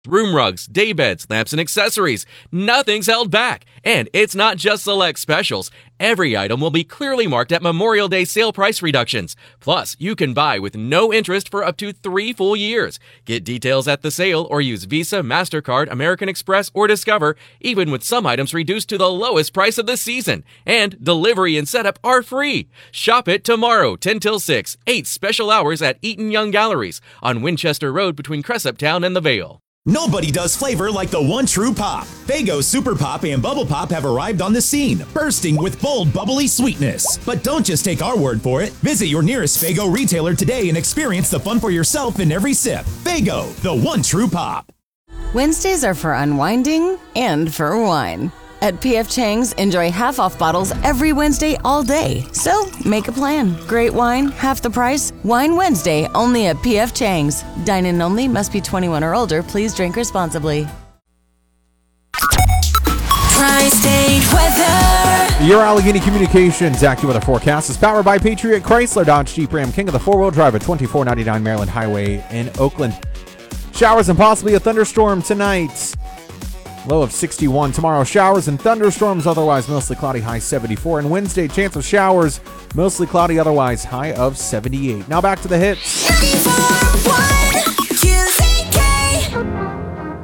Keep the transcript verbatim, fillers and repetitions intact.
room rugs, daybeds, lamps, and accessories. Nothing's held back. And it's not just select specials. Every item will be clearly marked at Memorial Day sale price reductions. Plus, you can buy with no interest for up to three full years. Get details at the sale or use Visa, MasterCard, American Express, or Discover, even with some items reduced to the lowest price of the season. And delivery and setup are free. Shop it tomorrow, ten till six, eight special hours at Eaton Young Galleries on Winchester Road between Cressup Town and the Vale. Nobody does flavor like the one true pop. Faygo Super Pop and Bubble Pop have arrived on the scene, bursting with bold, bubbly sweetness. But don't just take our word for it. Visit your nearest Faygo retailer today and experience the fun for yourself in every sip. Faygo, the one true pop. Wednesdays are for unwinding and for wine. At P F Chang's, enjoy half-off bottles every Wednesday all day. So, make a plan. Great wine, half the price. Wine Wednesday, only at P F Chang's. Dine-in only, must be twenty-one or older. Please drink responsibly. Tri-State weather. Your Allegheny Communications AccuWeather forecast is powered by Patriot Chrysler Dodge Jeep Ram King of the four-wheel drive at twenty-four ninety-nine Maryland Highway in Oakland. Showers and possibly a thunderstorm tonight. Low of sixty-one. Tomorrow, showers and thunderstorms, otherwise mostly cloudy, high seventy-four. And Wednesday, chance of showers, mostly cloudy, otherwise high of seventy-eight. Now back to the hits. ninety-four point one